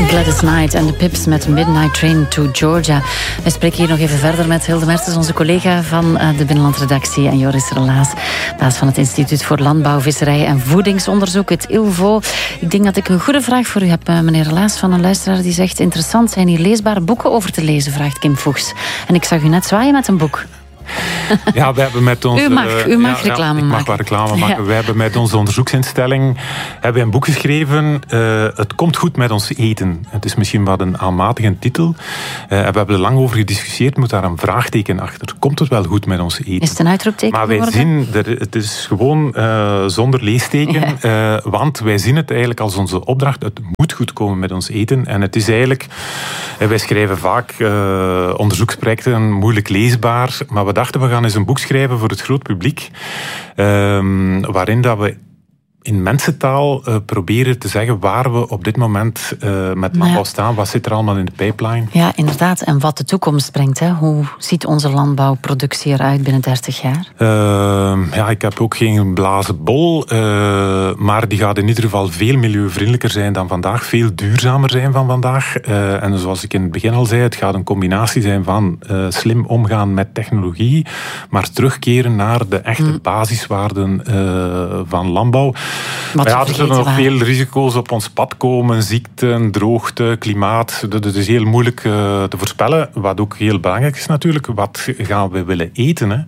Gladys Knight en de Pips met Midnight Train to Georgia. We spreken hier nog even verder met Hilde Mertens, onze collega van de Binnenlandredactie, en Joris Relaas, baas van het Instituut voor Landbouw, Visserij en Voedingsonderzoek, het ILVO. Ik denk dat ik een goede vraag voor u heb, meneer Relaas, van een luisteraar die zegt: interessant, zijn hier leesbare boeken over te lezen, vraagt Kim Voegs. En ik zag u net zwaaien met een boek. Ja, we hebben met onze... U mag reclame maken. Ik mag wel reclame maken. Ja. We hebben met onze onderzoeksinstelling een boek geschreven. Het komt goed met ons eten. Het is misschien wat een aanmatige titel. We hebben er lang over gediscussieerd. Moet daar een vraagteken achter. Komt het wel goed met ons eten? Is het een uitroepteken? Maar wij zien, het is gewoon zonder leesteken. Ja. Want wij zien het eigenlijk als onze opdracht. Het moet goed komen met ons eten. En het is eigenlijk... wij schrijven vaak onderzoeksprojecten, moeilijk leesbaar. Maar we dachten, we gaan eens een boek schrijven voor het groot publiek, waarin dat we in mensentaal proberen te zeggen waar we op dit moment met landbouw staan. Wat zit er allemaal in de pipeline? Ja, inderdaad. En wat de toekomst brengt. Hè? Hoe ziet onze landbouwproductie eruit binnen 30 jaar? Ik heb ook geen blazen bol. Maar die gaat in ieder geval veel milieuvriendelijker zijn dan vandaag. Veel duurzamer zijn van vandaag. En zoals ik in het begin al zei, het gaat een combinatie zijn van slim omgaan met technologie, maar terugkeren naar de echte basiswaarden van landbouw. Maar er zullen nog veel risico's op ons pad komen. Ziekten, droogte, klimaat. Dat is heel moeilijk te voorspellen. Wat ook heel belangrijk is natuurlijk. Wat gaan we willen eten? Hè?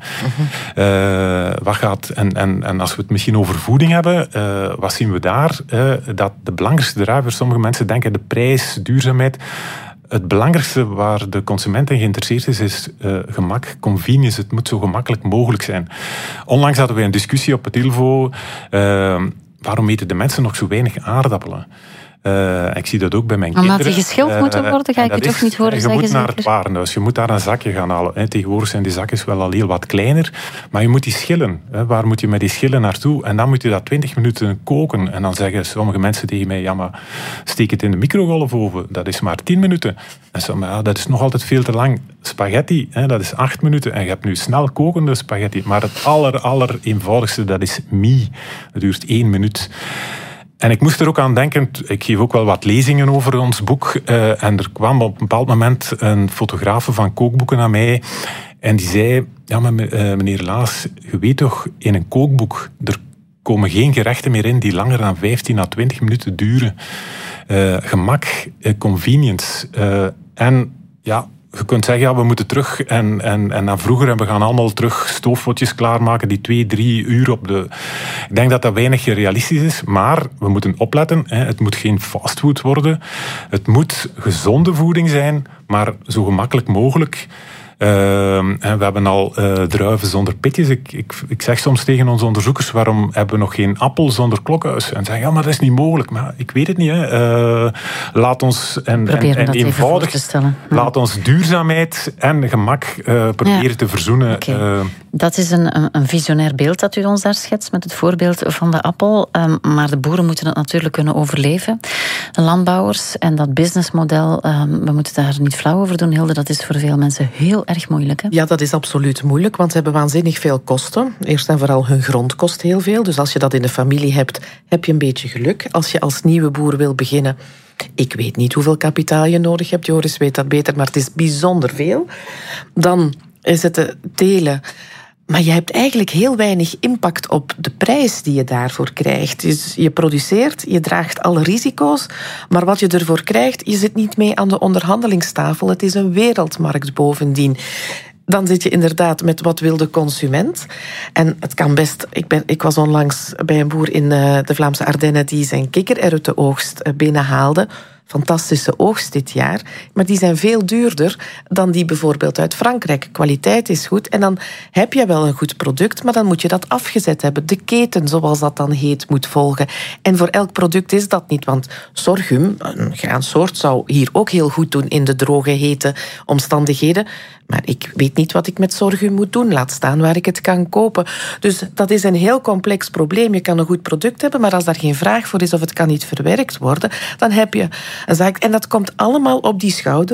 Wat gaat, en als we het misschien over voeding hebben, wat zien we daar? Dat de belangrijkste driver, sommige mensen denken de prijs, duurzaamheid. Het belangrijkste waar de consument in geïnteresseerd is gemak, convenience. Het moet zo gemakkelijk mogelijk zijn. Onlangs hadden we een discussie op het ILVO. Waarom eten de mensen nog zo weinig aardappelen? Ik zie dat ook bij mijn kinderen. Omdat die geschild moeten worden, ga ik u toch niet horen zeggen? Je moet naar het warenhuis, je moet daar een zakje gaan halen. Tegenwoordig zijn die zakjes wel al heel wat kleiner, maar je moet die schillen. Waar moet je met die schillen naartoe? En dan moet je dat 20 minuten koken. En dan zeggen sommige mensen tegen mij, ja, maar steek het in de microgolfoven. Dat is maar 10 minuten. En zo, maar dat is nog altijd veel te lang. Spaghetti, dat is 8 minuten. En je hebt nu snel kokende spaghetti. Maar het aller eenvoudigste, dat is mie. Dat duurt 1 minuut. En ik moest er ook aan denken, ik geef ook wel wat lezingen over ons boek. En er kwam op een bepaald moment een fotograaf van kookboeken naar mij. En die zei, ja, maar meneer Laas, je weet toch, in een kookboek, er komen geen gerechten meer in die langer dan 15 à 20 minuten duren. Gemak, convenience. En ja... Je kunt zeggen, ja, we moeten terug en naar vroeger en we gaan allemaal terug stoofpotjes klaarmaken die 2-3 uur op de... Ik denk dat dat weinig realistisch is, maar we moeten opletten. Het moet geen fastfood worden. Het moet gezonde voeding zijn, maar zo gemakkelijk mogelijk. En we hebben al druiven zonder pitjes. Ik zeg soms tegen onze onderzoekers, waarom hebben we nog geen appel zonder klokhuis? En zeggen, ja, maar dat is niet mogelijk. Maar ik weet het niet. Laat ons eenvoudig, laat ons duurzaamheid en gemak proberen te verzoenen. Okay. Dat is een visionair beeld dat u ons daar schetst met het voorbeeld van de appel. Maar de boeren moeten het natuurlijk kunnen overleven. De landbouwers en dat businessmodel, we moeten daar niet flauw over doen, Hilde. Dat is voor veel mensen heel erg moeilijk. Hè? Ja, dat is absoluut moeilijk, want ze hebben waanzinnig veel kosten. Eerst en vooral hun grond kost heel veel. Dus als je dat in de familie hebt, heb je een beetje geluk. Als je als nieuwe boer wil beginnen... Ik weet niet hoeveel kapitaal je nodig hebt. Joris weet dat beter, maar het is bijzonder veel. Dan is het telen... Maar je hebt eigenlijk heel weinig impact op de prijs die je daarvoor krijgt. Dus je produceert, je draagt alle risico's, maar wat je ervoor krijgt, je zit niet mee aan de onderhandelingstafel. Het is een wereldmarkt bovendien. Dan zit je inderdaad met wat wil de consument. En het kan best... Ik was onlangs bij een boer in de Vlaamse Ardennen die zijn kikkererwtenoogst binnenhaalde. Fantastische oogst dit jaar. Maar die zijn veel duurder dan die bijvoorbeeld uit Frankrijk. Kwaliteit is goed en dan heb je wel een goed product, maar dan moet je dat afgezet hebben. De keten, zoals dat dan heet, moet volgen. En voor elk product is dat niet, want sorghum, een graansoort, zou hier ook heel goed doen in de droge, hete omstandigheden. Maar ik weet niet wat ik met sorghum moet doen. Laat staan waar ik het kan kopen. Dus dat is een heel complex probleem. Je kan een goed product hebben, maar als daar geen vraag voor is of het kan niet verwerkt worden, dan heb je een zaak. En dat komt allemaal op die schouders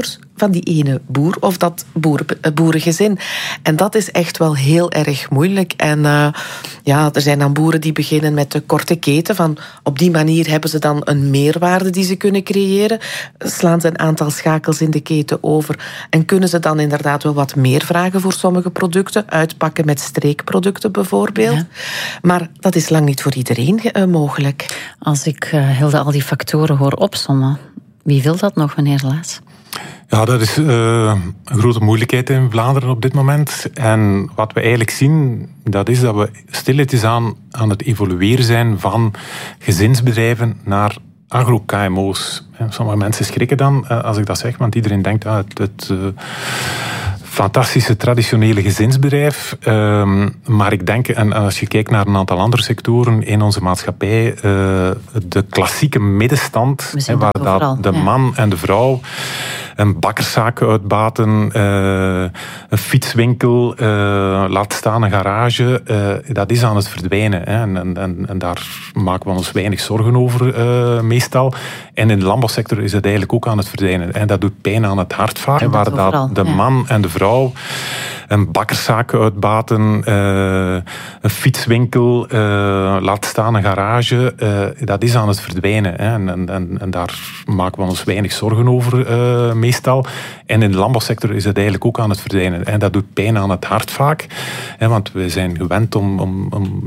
van die ene boer of dat boerengezin. En dat is echt wel heel erg moeilijk. En er zijn dan boeren die beginnen met de korte keten. Van op die manier hebben ze dan een meerwaarde die ze kunnen creëren. Slaan ze een aantal schakels in de keten over. En kunnen ze dan inderdaad wel wat meer vragen voor sommige producten. Uitpakken met streekproducten bijvoorbeeld. Ja. Maar dat is lang niet voor iedereen mogelijk. Als ik Hilde al die factoren hoor opsommen, wie wil dat nog, meneer Laas? Ja, dat is een grote moeilijkheid in Vlaanderen op dit moment. En wat we eigenlijk zien, dat is dat we stilletjes aan het evolueren zijn van gezinsbedrijven naar agro-KMO's. Sommige mensen schrikken dan als ik dat zeg, want iedereen denkt het fantastische traditionele gezinsbedrijf. Maar ik denk, en als je kijkt naar een aantal andere sectoren in onze maatschappij, de klassieke middenstand, waar dat de man en de vrouw een bakkerszaak uitbaten, een fietswinkel, laat staan een garage, dat is aan het verdwijnen. En daar maken we ons weinig zorgen over meestal. En in de landbouwsector is het eigenlijk ook aan het verdwijnen. En dat doet pijn aan het hart vaak, waar dat de man en de vrouw een bakkerszaak uitbaten, een fietswinkel, laat staan een garage, dat is aan het verdwijnen. En daar maken we ons weinig zorgen over meestal. En in de landbouwsector is het eigenlijk ook aan het verdwijnen. En dat doet pijn aan het hart vaak. Want we zijn gewend om